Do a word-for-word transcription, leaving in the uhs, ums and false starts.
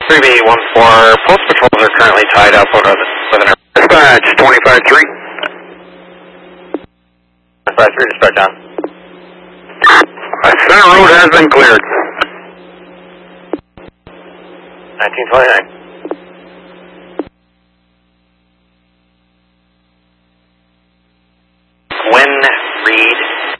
three B one four, post patrols are currently tied up with an dispatch twenty-five three. twenty-five three, dispatch on. Center road has been cleared. nineteen twenty-nine.